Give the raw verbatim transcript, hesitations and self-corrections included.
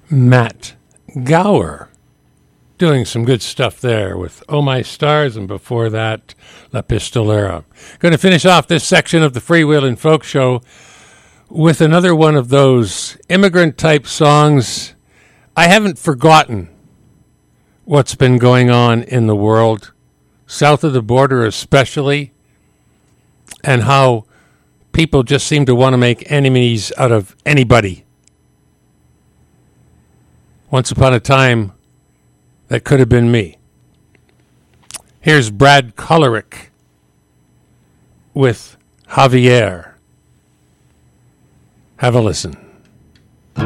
Matt Gower doing some good stuff there with Oh My Stars, and before that, La Pistolera. Going to finish off this section of the Freewheelin' Folk Show with another one of those immigrant-type songs. I haven't forgotten what's been going on in the world, south of the border especially, and how people just seem to want to make enemies out of anybody. Once upon a time, that could have been me. Here's Brad Colerick with Javier. Have a listen.